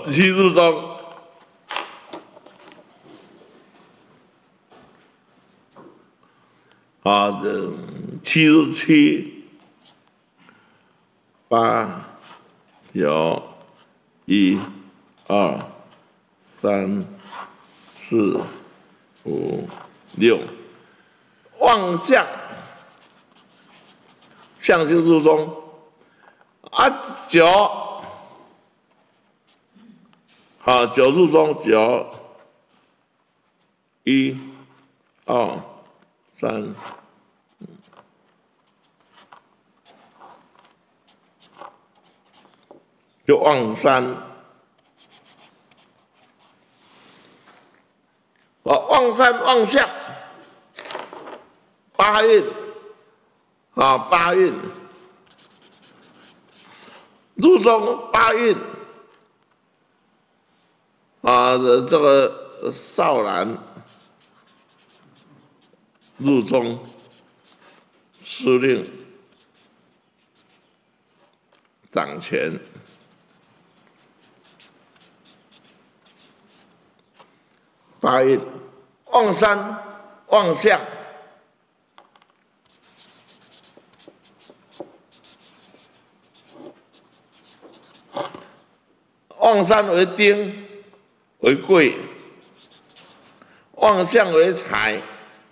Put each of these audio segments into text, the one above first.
七入中。这七入七、八、9、1、2、3、4、5、6，望向，向星入中。9，好，9入中，9、1、2、3。就望山，望山望向，八运，八运，入中八运，这个少男入中，司令掌权。八运，望山望向，望山为丁，为贵；望向为财。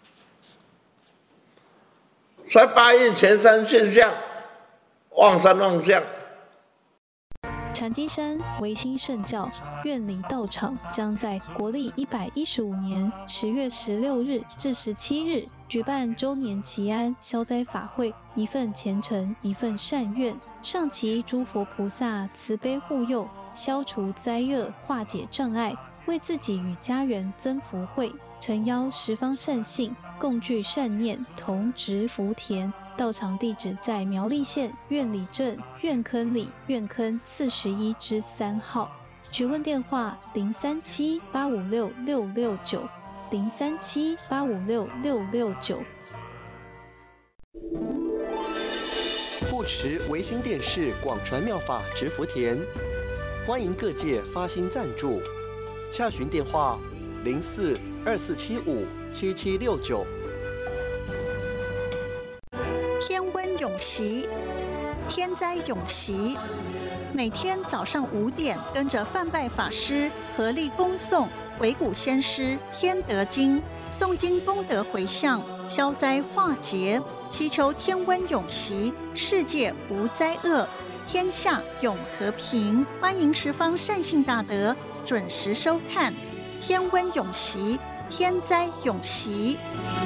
所以八运全三现象，望山望向。 禅机山维新圣教院里道场将在国历115年10月16日至17日举办周年祈安消灾法会，一份虔诚，一份善愿，上祈诸佛菩萨慈悲护佑，消除灾厄，化解障碍，为自己与家人增福慧，诚邀十方善信共聚善念，同植福田。道场地址在苗栗县苑里镇苑坑里苑坑41之3号，询问电话037-856-669，037-856-669。 护持维新电视广传妙法植福田，欢迎各界发心赞助，洽询电话04-2475-7769。 天温永息，天灾永息。每天早上5点，跟着范拜法师合力恭诵维古先师天德经，诵经功德回向，消灾化劫，祈求天温永息，世界无灾厄，天下永和平。欢迎十方善信大德准时收看天温永息，天灾永息。